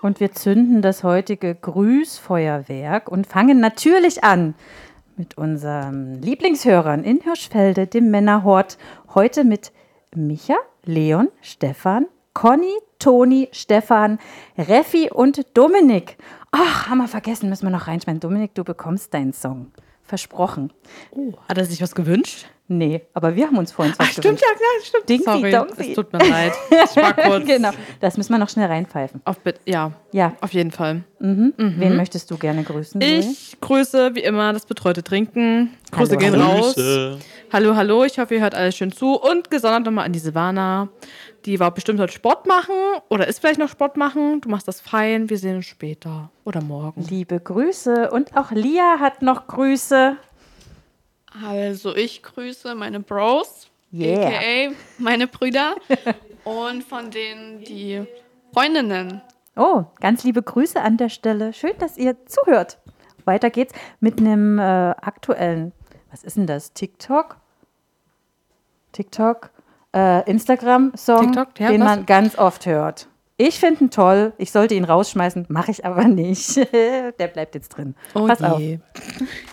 Und wir zünden das heutige Grüßfeuerwerk und fangen natürlich an mit unseren Lieblingshörern in Hirschfelde, dem Männerhort. Heute mit Micha, Leon, Stefan, Conny, Toni, Stefan, Reffi und Dominik. Ach, haben wir vergessen, müssen wir noch reinschmeißen. Dominik, du bekommst deinen Song. Versprochen. Oh, hat er sich was gewünscht? Nee, aber wir haben uns vorhin was Stimmt, gewünscht. ja, stimmt. Dingsy Sorry, Dongsy. es tut mir leid. Ich war kurz. Genau, das müssen wir noch schnell reinpfeifen. Ja, auf jeden Fall. Wen möchtest du gerne grüßen? Zoe? Ich grüße, wie immer, das betreute Trinken. Grüße gehen raus. Hallo, hallo, ich hoffe, ihr hört alles schön zu. Und gesondert nochmal an die Silvana. Die war bestimmt heute Sport machen oder ist vielleicht noch Sport machen. Du machst das fein, wir sehen uns später oder morgen. Liebe Grüße. Und auch Lia hat noch Grüße. Also ich grüße meine Bros, Yeah. a.k.a. meine Brüder und von denen die Freundinnen. Oh, ganz liebe Grüße an der Stelle. Schön, dass ihr zuhört. Weiter geht's mit einem aktuellen, was ist denn das? TikTok, Instagram-Song, TikTok, ja, den was? man ganz oft hört. Ich finde ihn toll. Ich sollte ihn rausschmeißen, mache ich aber nicht. Der bleibt jetzt drin. Oh Pass je. auf.